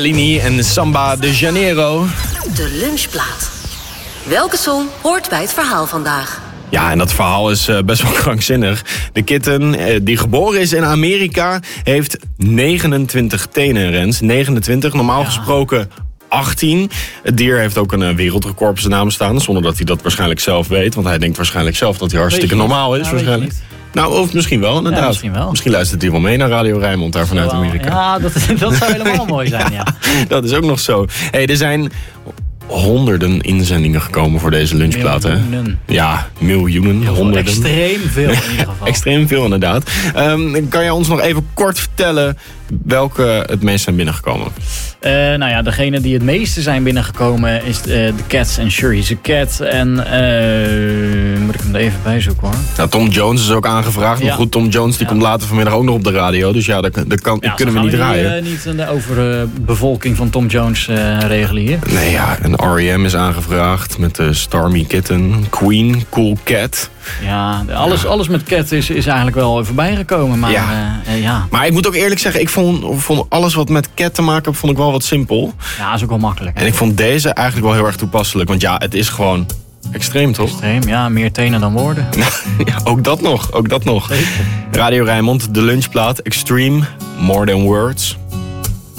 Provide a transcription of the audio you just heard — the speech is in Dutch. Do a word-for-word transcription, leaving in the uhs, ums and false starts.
Lini en Samba de Janeiro. De lunchplaat. Welke song hoort bij het verhaal vandaag? Ja, en dat verhaal is uh, best wel krankzinnig. De kitten, uh, die geboren is in Amerika, heeft negenentwintig tenen, Rens. negenentwintig, normaal ja. gesproken achttien. Het dier heeft ook een uh, wereldrecord op zijn naam staan, zonder dat hij dat waarschijnlijk zelf weet. Want hij denkt waarschijnlijk zelf dat hij hartstikke normaal is, ja, waarschijnlijk. Nou, of misschien wel, inderdaad. Ja, misschien wel. Misschien luistert hij wel mee naar Radio Rijnmond daar vanuit Amerika. Ja, dat, dat zou helemaal mooi zijn, ja. Dat is ook nog zo. Hey, er zijn honderden inzendingen gekomen voor deze lunchplaat. Miljoenen. Ja, miljoenen, Heel honderden. Extreem veel in ieder geval. Extreem veel, inderdaad. Um, kan jij ons nog even kort vertellen welke het meest zijn binnengekomen? Uh, nou ja, degene die het meeste zijn binnengekomen is uh, The Cats en Sure He's a Cat. En uh, moet ik hem er even bij zoeken hoor. Nou, Tom Jones is ook aangevraagd. Ja. Maar goed, Tom Jones die ja. komt later vanmiddag ook nog op de radio. Dus ja, dat, dat kan, ja, kunnen we niet draaien. Uh, niet de overbevolking uh, van Tom Jones uh, regelen hier. Nee ja, en R E M is aangevraagd met de uh, Stormy Kitten, Queen, Cool Cat. Ja, alles, ja. alles met Cat is, is eigenlijk wel voorbij gekomen. Maar, ja. Uh, uh, ja. maar ik moet ook eerlijk zeggen, ik vond, vond alles wat met Cat te maken had, vond ik wel wat simpel. Ja, dat is ook wel makkelijk. Hè? En ik vond deze eigenlijk wel heel erg toepasselijk. Want ja, het is gewoon extreem, toch? Extreem, ja. Meer tenen dan woorden. Ja, ook dat nog, ook dat nog. Zeker. Radio Rijnmond, de lunchplaat. Extreme, More Than Words.